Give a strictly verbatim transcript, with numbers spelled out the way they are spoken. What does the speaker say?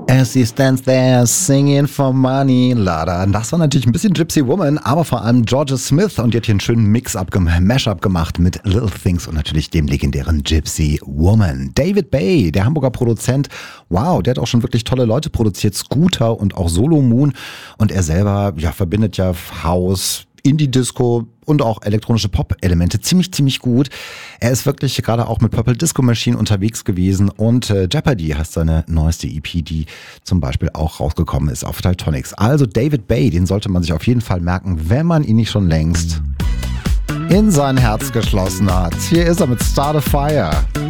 As he stands there singing for money. Lada. Das war natürlich ein bisschen Gypsy Woman, aber vor allem Georgia Smith, und die hat hier einen schönen Mix-up, Mash-up gemacht mit Little Things und natürlich dem legendären Gypsy Woman. David Bay, der Hamburger Produzent, wow, der hat auch schon wirklich tolle Leute produziert, Scooter und auch Solo Moon, und er selber ja, verbindet ja House, Indie-Disco und auch elektronische Pop-Elemente ziemlich, ziemlich gut. Er ist wirklich gerade auch mit Purple Disco Machine unterwegs gewesen, und äh, Jeopardy heißt seine neueste E P, die zum Beispiel auch rausgekommen ist auf Titonics. Also David Bay, den sollte man sich auf jeden Fall merken, wenn man ihn nicht schon längst in sein Herz geschlossen hat. Hier ist er mit Start a Fire.